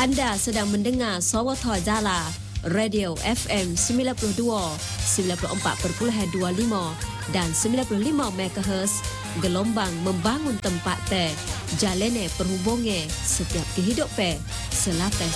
Anda sedang mendengar Sawatha Jala, Radio FM 92, 94.25 dan 95 MHz, gelombang membangun tempat te, jalene perhubungan setiap kehidupan, selapas